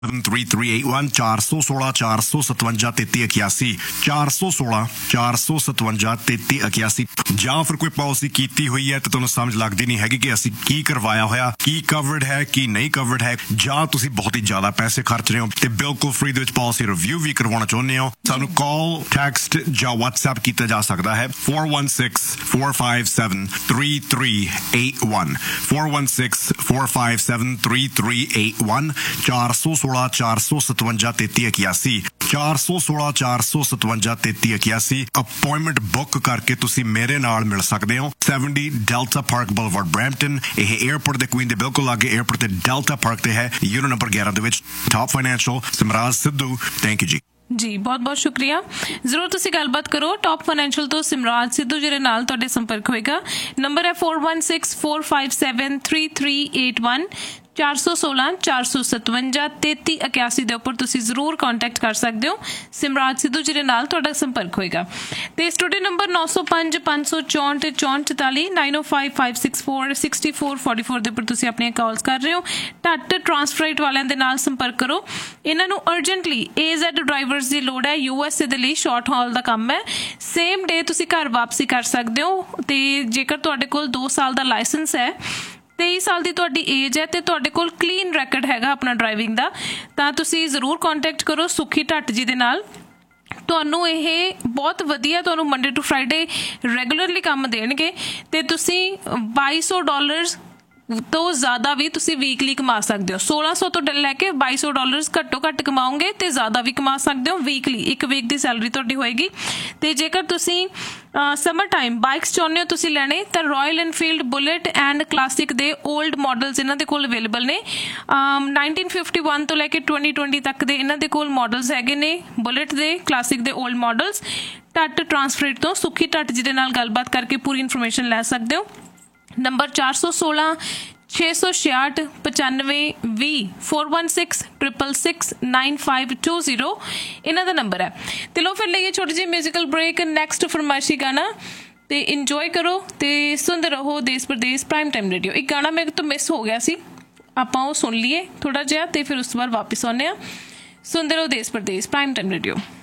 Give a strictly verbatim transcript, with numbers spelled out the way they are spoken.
three three eight one चार सौ सोलह चार सौ सतवंजा तेती इक्यासी चार सौ सोलह चार सौ सतवंजा तेती इक्यासी ਜਾਂ ਫਿਰ ਕੋਈ ਪਾਲਿਸੀ ਕੀਤੀ ਹੋਈ ਹੈ ਤੇ ਤੁਹਾਨੂੰ ਸਮਝ ਲੱਗਦੀ ਨਹੀਂ ਹੈਗੀ ਕਿ ਅਸੀਂ ਕੀ ਕਰਵਾਇਆ ਹੋਇਆ, ਕੀ ਕਵਰਡ ਹੈ, ਕੀ ਨਹੀਂ ਕਵਰਡ ਹੈ, ਜਾਂ ਤੁਸੀਂ ਬਹੁਤ ਹੀ ਜ਼ਿਆਦਾ ਪੈਸੇ ਖਰਚ ਰਹੇ ਹੋ ਤੇ ਬਿਲਕੁਲ ਫ੍ਰੀ ਦੇ ਵਿੱਚ ਪਾਲਿਸੀ ਰਿਵਿਊ ਵੀ ਕਰਵਾਉਣਾ ਚਾਹੁੰਦੇ ਹੋ, ਸਾਨੂੰ ਕਾਲ, ਟੈਕਸਟ ਜਾਂ WhatsApp ਕੀਤਾ ਜਾ ਸਕਦਾ ਹੈ four one six four five seven three three eight one four one six four five seven three three eight one ਚਾਰ ਸੌ सोलह चार सौ सतवंजा तेती इक्यासी चार सौ सोलह चार सौ सतवंजा तेती इक्यासी अपॉइंटमेंट बुक करके तुसी मेरे नाल मिल सकते हो seventy delta park boulevard Brampton. यह एयरपोर्ट के क्वीन के बिल्कुल लागे एयरपोर्ट के डेल्टा पार्क ते है यूनिट नंबर ग्यारह दे विच top financial सिमराज Sidhu. Thank you जी जी बहुत बहुत शुक्रिया। जरूर तुसी गलबात करो टॉप फाइनेंशियल तो सिमराज सिद्धू जी नाल तुहाडे संपर्क होएगा। नंबर है four one six four five seven three three eight one चार सौ सोलह चार सौ सतवंजा तेती इक्यासी के उपर तुसी जरूर कॉन्टैक्ट कर सकते हो। सिमराज सिद्धू जी नाल तुहाडा संपर्क होएगा। ते स्टूडियो नंबर नौ सौ पाँच पाँच सौ चौंठ चौंठ चौताली नाइन ओ five five six four sixty four forty four के उपर तुसी अपनी कॉल्स कर रहे हो। टट ट्रांसफरेट वालियां दे नाल संपर्क करो। इन्हां नूं अर्जेंटली ए ज़ेड ड्राइवर्स की लोड़ है। यू एस ए दे लई शॉर्ट हॉल का काम है। सेम डे तुसी घर वापसी कर सकते हो। तो जेकर तुहाडे कोल दो साल का लाइसेंस है, तेईस साल की तुहाडी एज है, तो तुहाडे कोल क्लीन रैकड हैगा अपना ड्राइविंग का, तो तुसी जरूर कॉन्टैक्ट करो सुखी ढट जी दे नाल। ਤੁਹਾਨੂੰ ਇਹ ਬਹੁਤ ਵਧੀਆ ਤੁਹਾਨੂੰ ਮੰਡੇ ਟੂ ਫਰਾਈਡੇ ਰੈਗੂਲਰਲੀ ਕੰਮ ਦੇਣਗੇ ਤੇ ਤੁਸੀਂ ਬਾਈ ਸੌ ਡਾਲਰਸ ਤੋਂ ਜ਼ਿਆਦਾ ਵੀ ਤੁਸੀਂ ਵੀਕਲੀ ਕਮਾ ਸਕਦੇ ਹੋ। सोलह सौ ਤੋਂ ਲੈ ਕੇ बाईस सौ ਡਾਲਰਸ ਘੱਟੋ ਘੱਟ ਕਮਾਓਗੇ ਤੇ ਜ਼ਿਆਦਾ ਵੀ ਕਮਾ ਸਕਦੇ ਹੋ ਵੀਕਲੀ। ਇੱਕ ਵੀਕ ਦੀ ਸੈਲਰੀ ਤੁਹਾਡੀ ਹੋਏਗੀ। ਤੇ ਜੇਕਰ ਤੁਸੀਂ ਸਮਰ ਟਾਈਮ ਬਾਈਕਸ ਚਾਹੁੰਦੇ ਹੋ ਤੁਸੀਂ ਲੈਣੇ ਤਾਂ royal Enfield bullet and classic ਦੇ 올ਡ ਮਾਡਲਸ ਇਹਨਾਂ ਦੇ ਕੋਲ ਅਵੇਲੇਬਲ ਨੇ। नाइनटीन फिफ्टी वन ਤੋਂ ਲੈ ਕੇ ट्वेंटी ट्वेंटी ਤੱਕ ਦੇ ਇਹਨਾਂ ਦੇ ਕੋਲ ਮਾਡਲਸ ਹੈਗੇ ਨੇ ਬੁਲੇਟ ਦੇ, ਕਲਾਸਿਕ ਦੇ 올ਡ ਮਾਡਲਸ। ਟੱਟ ਟਰਾਂਸਫਰੇਟ ਤੋਂ ਸੁਖੀ ਢੱਟ ਜੀ ਦੇ ਨਾਲ ਗੱਲਬਾਤ ਕਰਕੇ ਪੂਰੀ ਇਨਫੋਰਮੇਸ਼ਨ ਲੈ ਸਕਦੇ ਹੋ। नंबर चार सौ सोलह छे सौ छियाठ पचानवे भी four one six triple six nine five to zero इन्हों का नंबर है। तो लो फिर लईए छोटी जी म्यूजिकल ब्रेक। नैक्सट फरमाइशी गाना तो इंजॉय करो तो सुनते रहो देश प्रदेश प्राइम टाइम रेडियो। एक गाना मेरे तो मिस हो गया सी, आपां वो सुन लीए थोड़ा जिहा तो फिर उस तो बाद वापस आने। सुनते रहो देश प्रदेश प्राइम टाइम रेडियो।